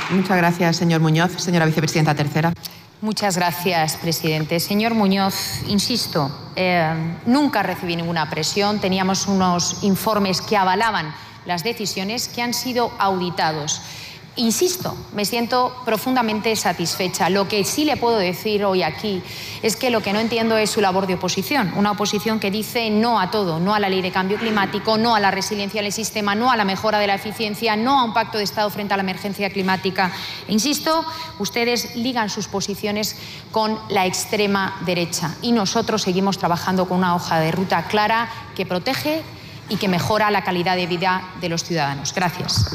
Muchas gracias, señor Muñoz. Señora vicepresidenta tercera. Muchas gracias, presidente. Señor Muñoz, insisto, nunca recibí ninguna presión. Teníamos unos informes que avalaban las decisiones que han sido auditados. Insisto, me siento profundamente satisfecha. Lo que sí le puedo decir hoy aquí es que lo que no entiendo es su labor de oposición. Una oposición que dice no a todo, no a la ley de cambio climático, no a la resiliencia del sistema, no a la mejora de la eficiencia, no a un pacto de Estado frente a la emergencia climática. E insisto, ustedes ligan sus posiciones con la extrema derecha y nosotros seguimos trabajando con una hoja de ruta clara que protege y que mejora la calidad de vida de los ciudadanos. Gracias.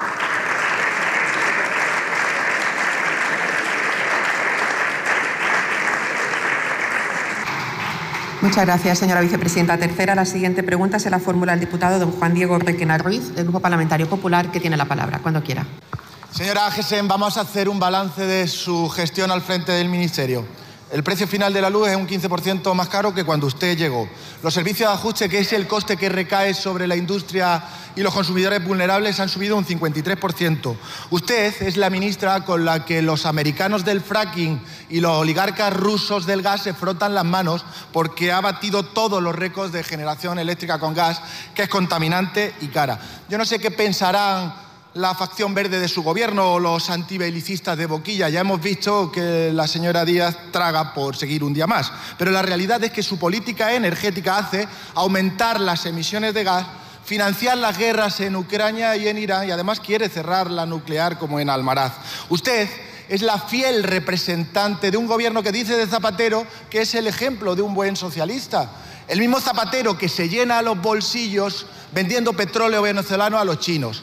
Muchas gracias, señora vicepresidenta tercera. La siguiente pregunta se la formula el diputado don Juan Diego Requena Ruiz, del Grupo Parlamentario Popular, que tiene la palabra. Cuando quiera. Señora Agesen, vamos a hacer un balance de su gestión al frente del Ministerio. El precio final de la luz es un 15% más caro que cuando usted llegó. Los servicios de ajuste, que es el coste que recae sobre la industria y los consumidores vulnerables, han subido un 53%. Usted es la ministra con la que los americanos del fracking y los oligarcas rusos del gas se frotan las manos porque ha batido todos los récords de generación eléctrica con gas, que es contaminante y cara. Yo no sé qué pensarán la facción verde de su gobierno o los antibelicistas de boquilla. Ya hemos visto que la señora Díaz traga por seguir un día más. Pero la realidad es que su política energética hace aumentar las emisiones de gas, financiar las guerras en Ucrania y en Irán, y además quiere cerrar la nuclear como en Almaraz. Usted es la fiel representante de un gobierno que dice de Zapatero que es el ejemplo de un buen socialista. El mismo Zapatero que se llena los bolsillos vendiendo petróleo venezolano a los chinos.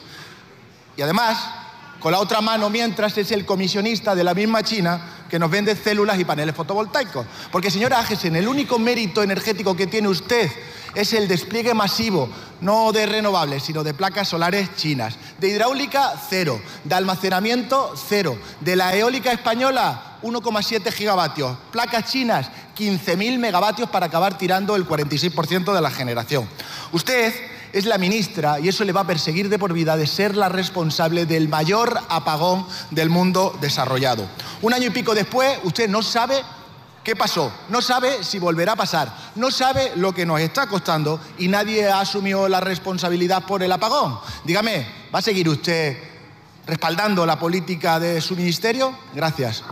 Y además, con la otra mano, mientras, es el comisionista de la misma China que nos vende células y paneles fotovoltaicos. Porque, señora Agesen, el único mérito energético que tiene usted es el despliegue masivo, no de renovables, sino de placas solares chinas. De hidráulica, 0. De almacenamiento, 0. De la eólica española, 1,7 gigavatios. Placas chinas, 15.000 megavatios para acabar tirando el 46% de la generación. Usted es la ministra, y eso le va a perseguir de por vida, de ser la responsable del mayor apagón del mundo desarrollado. Un año y pico después, usted no sabe qué pasó, no sabe si volverá a pasar, no sabe lo que nos está costando y nadie ha asumido la responsabilidad por el apagón. Dígame, ¿va a seguir usted respaldando la política de su ministerio? Gracias.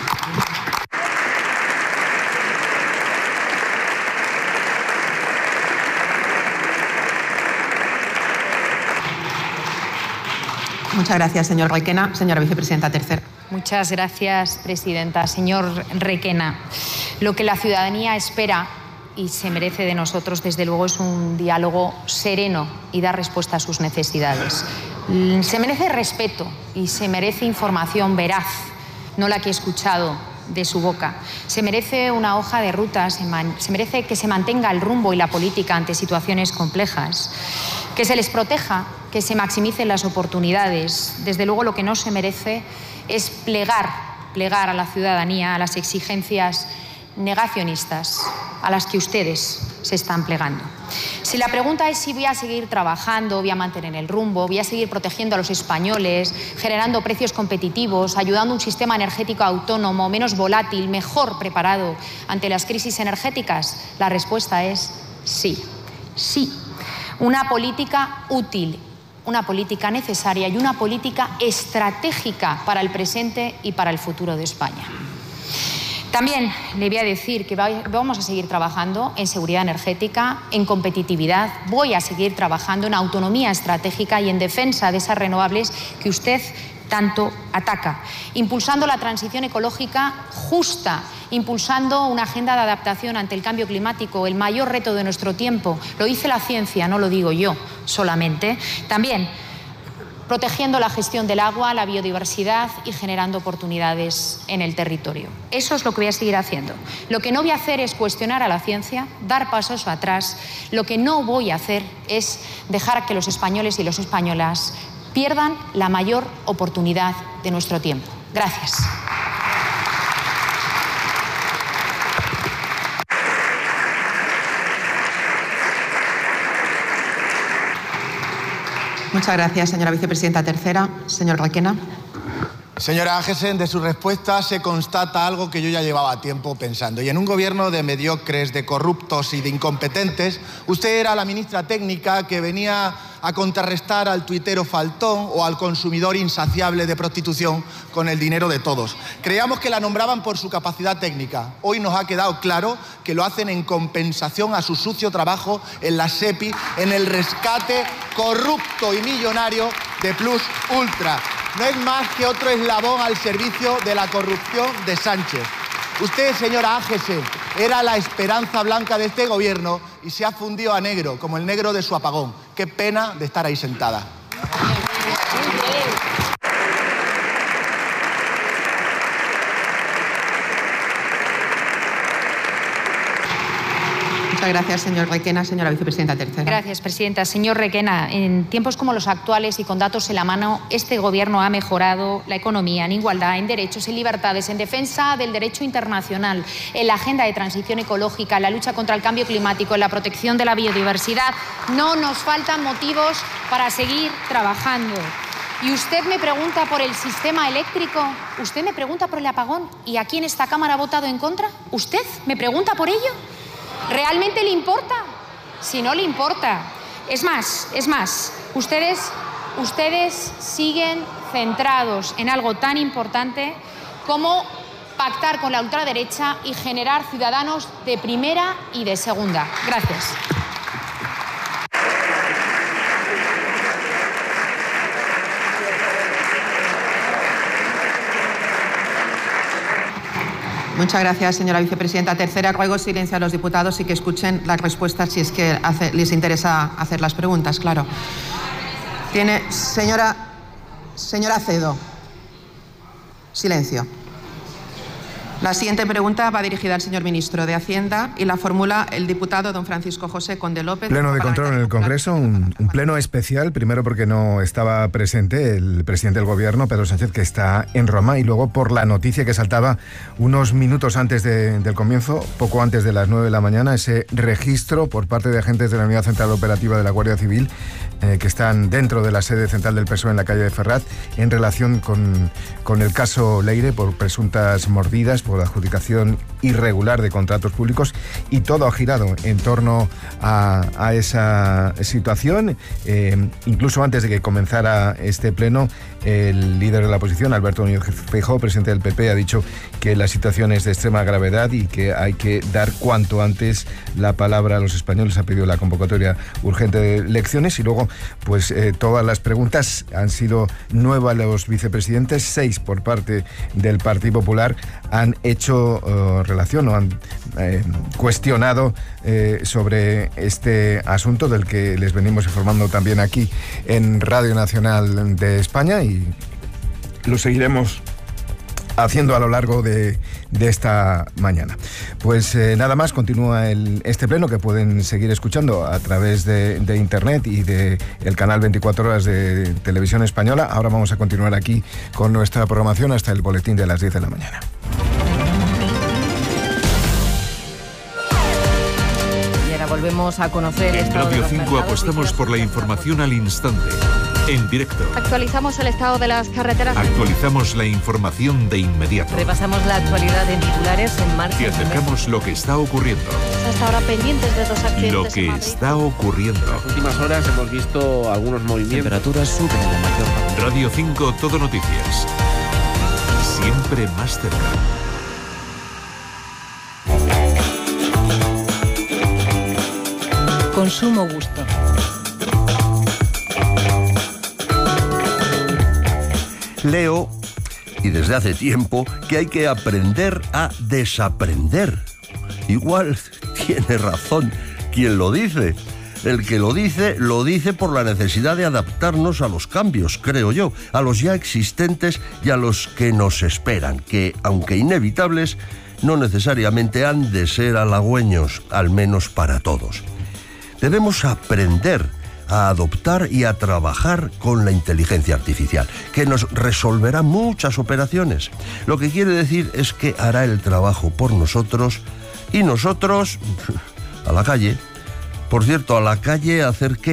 Muchas gracias, señor Requena. Señora vicepresidenta tercera. Muchas gracias, presidenta. Señor Requena, lo que la ciudadanía espera y se merece de nosotros, desde luego, es un diálogo sereno y dar respuesta a sus necesidades. Se merece respeto y se merece información veraz, no la que he escuchado de su boca. Se merece una hoja de ruta, se merece que se mantenga el rumbo y la política ante situaciones complejas, que se les proteja, que se maximicen las oportunidades. Desde luego, lo que no se merece es plegar a la ciudadanía a las exigencias negacionistas a las que ustedes se están plegando. Si la pregunta es si voy a seguir trabajando, voy a mantener el rumbo, voy a seguir protegiendo a los españoles, generando precios competitivos, ayudando a un sistema energético autónomo, menos volátil, mejor preparado ante las crisis energéticas, la respuesta es sí, sí. Una política útil, una política necesaria y una política estratégica para el presente y para el futuro de España. También le voy a decir que vamos a seguir trabajando en seguridad energética, en competitividad, voy a seguir trabajando en autonomía estratégica y en defensa de esas renovables que usted tanto ataca, impulsando la transición ecológica justa, impulsando una agenda de adaptación ante el cambio climático, el mayor reto de nuestro tiempo. Lo dice la ciencia, no lo digo yo solamente. También protegiendo la gestión del agua, la biodiversidad y generando oportunidades en el territorio. Eso es lo que voy a seguir haciendo. Lo que no voy a hacer es cuestionar a la ciencia, dar pasos atrás. Lo que no voy a hacer es dejar que los españoles y las españolas pierdan la mayor oportunidad de nuestro tiempo. Gracias. Muchas gracias, señora vicepresidenta tercera. Señor Requena. Señora Ángesen, de su respuesta se constata algo que yo ya llevaba tiempo pensando. Y en un gobierno de mediocres, de corruptos y de incompetentes, usted era la ministra técnica que venía a contrarrestar al tuitero faltón o al consumidor insaciable de prostitución con el dinero de todos. Creíamos que la nombraban por su capacidad técnica. Hoy nos ha quedado claro que lo hacen en compensación a su sucio trabajo en la SEPI, en el rescate corrupto y millonario de Plus Ultra. No es más que otro eslabón al servicio de la corrupción de Sánchez. Usted, señora Ángesen, era la esperanza blanca de este gobierno y se ha fundido a negro, como el negro de su apagón. Qué pena de estar ahí sentada. Muchas gracias, señor Requena. Señora vicepresidenta tercera. Gracias, presidenta. Señor Requena, en tiempos como los actuales y con datos en la mano, este Gobierno ha mejorado la economía en igualdad, en derechos, en libertades, en defensa del derecho internacional, en la agenda de transición ecológica, en la lucha contra el cambio climático, en la protección de la biodiversidad. No nos faltan motivos para seguir trabajando. Y usted me pregunta por el sistema eléctrico, usted me pregunta por el apagón, ¿y aquí en esta Cámara ha votado en contra? ¿Usted me pregunta por ello? ¿Realmente le importa? Si no le importa. Es más, ustedes siguen centrados en algo tan importante como pactar con la ultraderecha y generar ciudadanos de primera y de segunda. Gracias. Muchas gracias, señora vicepresidenta tercera. Ruego silencio a los diputados y que escuchen las respuestas si es que les interesa hacer las preguntas, claro. Señora Acedo. Silencio. La siguiente pregunta va dirigida al señor ministro de Hacienda y la formula el diputado don Francisco José Conde López. Pleno de control en el Congreso, un pleno especial, primero porque no estaba presente el presidente del Gobierno, Pedro Sánchez, que está en Roma, y luego por la noticia que saltaba unos minutos antes del comienzo, poco antes de las 9 de la mañana, ese registro por parte de agentes de la Unidad Central Operativa de la Guardia Civil que están dentro de la sede central del PSOE en la calle de Ferraz en relación con el caso Leire por presuntas mordidas, por adjudicación irregular de contratos públicos, y todo ha girado en torno a esa situación. Incluso antes de que comenzara este pleno, el líder de la oposición, Alberto Núñez Feijóo, presidente del PP, ha dicho que la situación es de extrema gravedad y que hay que dar cuanto antes la palabra a los españoles. Ha pedido la convocatoria urgente de elecciones y luego pues todas las preguntas han sido 9 a los vicepresidentes, 6 por parte del Partido Popular han hecho relación o han cuestionado sobre este asunto del que les venimos informando también aquí en Radio Nacional de España, y lo seguiremos haciendo a lo largo de esta mañana. Pues nada más, continúa este pleno que pueden seguir escuchando a través de internet y del canal 24 horas de Televisión Española. Ahora vamos a continuar aquí con nuestra programación hasta el boletín de las 10 de la mañana. Y ahora volvemos a conocer en Radio 5 apostamos por la información al instante. En directo. Actualizamos el estado de las carreteras. Actualizamos la información de inmediato. Repasamos la actualidad en titulares en marcha. Te acercamos lo que está ocurriendo. Hasta ahora pendientes de 2 accidentes. Lo que está ocurriendo. En las últimas horas hemos visto algunos movimientos. Temperaturas suben en la mayor parte. Radio 5, Todo Noticias. Siempre más cerca. Consumo gusto. Leo, y desde hace tiempo, que hay que aprender a desaprender. Igual tiene razón quien lo dice. El que lo dice por la necesidad de adaptarnos a los cambios, creo yo, a los ya existentes y a los que nos esperan, que, aunque inevitables, no necesariamente han de ser halagüeños, al menos para todos. Debemos aprender a adoptar y a trabajar con la inteligencia artificial, que nos resolverá muchas operaciones. Lo que quiere decir es que hará el trabajo por nosotros y nosotros a la calle. Por cierto, ¿a la calle hacer qué?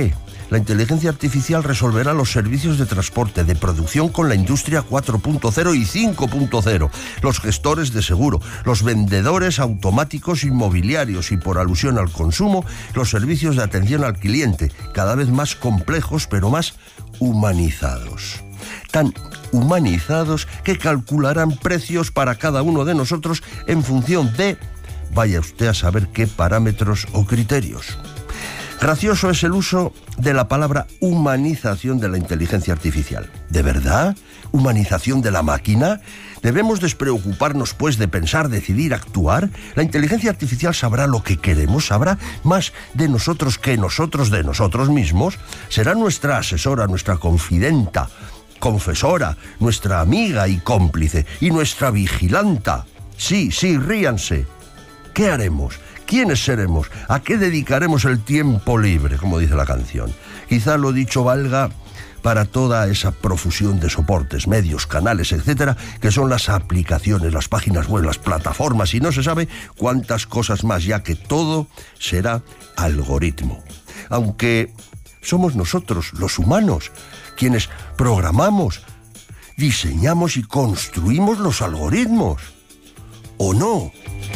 La inteligencia artificial resolverá los servicios de transporte, de producción con la industria 4.0 y 5.0, los gestores de seguro, los vendedores automáticos inmobiliarios y, por alusión al consumo, los servicios de atención al cliente, cada vez más complejos pero más humanizados. Tan humanizados que calcularán precios para cada uno de nosotros en función de, vaya usted a saber qué parámetros o criterios. Gracioso es el uso de la palabra humanización de la inteligencia artificial. ¿De verdad? ¿Humanización de la máquina? ¿Debemos despreocuparnos, pues, de pensar, decidir, actuar? La inteligencia artificial sabrá lo que queremos, sabrá más de nosotros que nosotros de nosotros mismos. Será nuestra asesora, nuestra confidenta, confesora, nuestra amiga y cómplice, y nuestra vigilanta. Sí, ríanse. ¿Qué haremos? ¿Quiénes seremos? ¿A qué dedicaremos el tiempo libre, como dice la canción? Quizá lo dicho valga para toda esa profusión de soportes, medios, canales, etcétera, que son las aplicaciones, las páginas web, las plataformas y no se sabe cuántas cosas más, ya que todo será algoritmo. Aunque somos nosotros, los humanos, quienes programamos, diseñamos y construimos los algoritmos. ¿O no?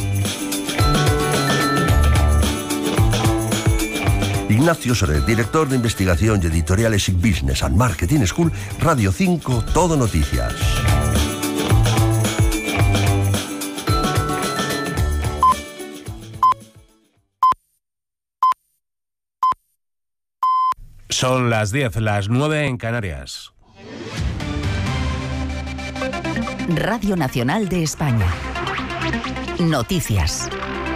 Ignacio Soler, director de investigación y editoriales SIC Business and Marketing School, Radio 5, Todo Noticias. Son las 10, las 9 en Canarias. Radio Nacional de España. Noticias.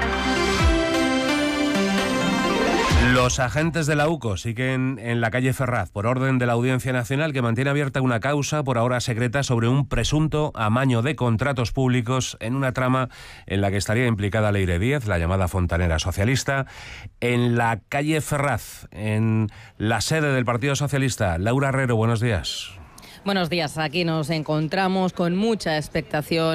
Los agentes de la UCO siguen en la calle Ferraz por orden de la Audiencia Nacional, que mantiene abierta una causa por ahora secreta sobre un presunto amaño de contratos públicos en una trama en la que estaría implicada Leire Díez, la llamada fontanera socialista. En la calle Ferraz, en la sede del Partido Socialista. Laura Herrero, buenos días. Buenos días, aquí nos encontramos con mucha expectación